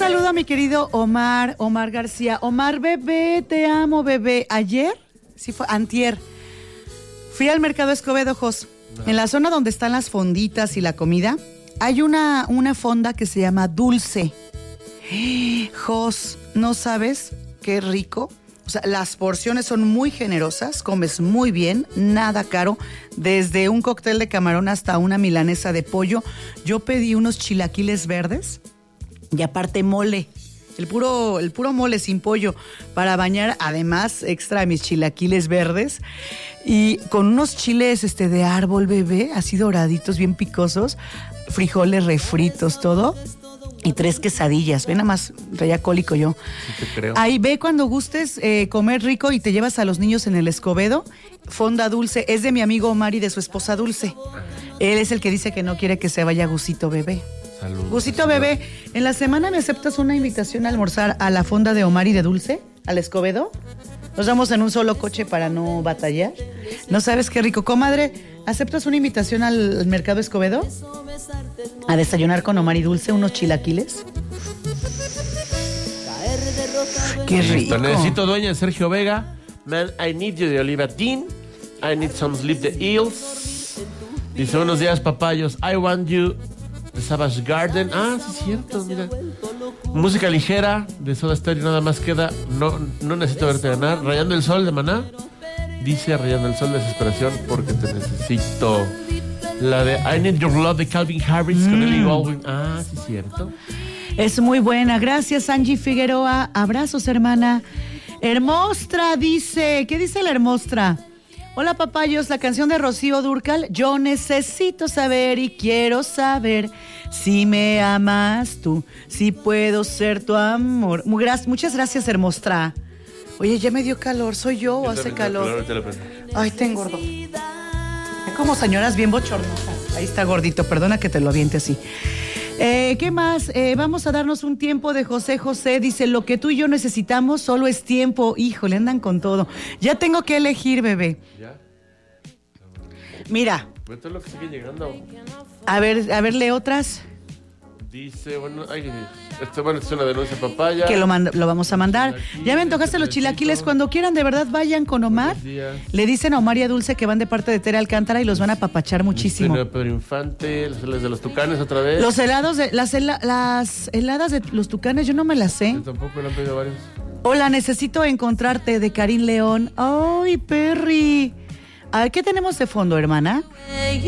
saludo a mi querido Omar García. Omar, bebé, te amo, bebé. Ayer, sí fue, antier, fui al mercado Escobedo, Jos. En la zona donde están las fonditas y la comida, hay una fonda que se llama Dulce. Jos, ¿no sabes qué rico? O sea, las porciones son muy generosas, comes muy bien, nada caro, desde un cóctel de camarón hasta una milanesa de pollo. Yo pedí unos chilaquiles verdes y aparte mole, el puro mole sin pollo para bañar, además extra mis chilaquiles verdes y con unos chiles de árbol, bebé, así doraditos, bien picosos, frijoles refritos, todo. Y 3 quesadillas, ve nada más, traía cólico yo. Sí te creo. Ahí ve cuando gustes comer rico y te llevas a los niños en el Escobedo. Fonda Dulce, es de mi amigo Omar y de su esposa Dulce. Él es el que dice que no quiere que se vaya Gusito Bebé. Saludos. Gusito Bebé, ¿en la semana me aceptas una invitación a almorzar a la fonda de Omar y de Dulce? ¿Al Escobedo? Nos vamos en un solo coche para no batallar. ¿No sabes qué rico? Comadre, ¿aceptas una invitación al mercado Escobedo? A desayunar con Omar y Dulce, unos chilaquiles. Qué rico. Necesito dueña de Sergio Vega. Man, I need you de Oliva Dean. I need some sleep de Eels. Dice, buenos días, papayos. I want you de Savage Garden. Ah, sí es cierto, mira. Música ligera de Soda Stereo, nada más queda. No necesito verte ganar. Rayando el sol de Maná. Dice Rayando el sol de Desesperación porque te necesito. La de I Need Your Love de Calvin Harris con Ellie Goulding. Ah, sí es cierto. Es muy buena. Gracias, Angie Figueroa. Abrazos, hermana. Hermostra dice. ¿Qué dice la Hermostra? Hola, papayos. La canción de Rocío Dúrcal. Yo necesito saber y quiero saber si me amas tú, si puedo ser tu amor. Muchas gracias, Hermostra. Oye, ya me dio calor. ¿Soy yo o hace calor? Ay, te engordo. Como señoras bien bochornosas. Ahí está gordito, perdona que te lo aviente así. ¿Qué más? Vamos a darnos un tiempo de José José. Dice, lo que tú y yo necesitamos solo es tiempo. Híjole, andan con todo. Ya tengo que elegir, bebé. ¿Ya? Mira. Esto es lo que sigue llegando. A ver, lee otras. Dice, bueno, es una denuncia papaya. Que lo vamos a mandar. Ya me antojaste los chilaquiles. Cuando quieran, de verdad, vayan con Omar. Le dicen a Omar y a Dulce que van de parte de Tere Alcántara y los van a apapachar muchísimo. Pedro Infante, las de los tucanes otra vez. Los helados las heladas de los tucanes, yo no me las sé. Yo tampoco, le han pedido varios. Hola, necesito encontrarte, de Karim León. Ay, Perry. A ver, ¿qué tenemos de fondo, hermana?